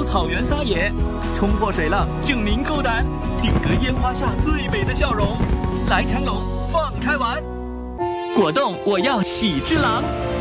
洲草原撒野，冲破水浪证明够胆，定格烟花下最美的笑容，来成龙放开玩。果冻我要喜之郎。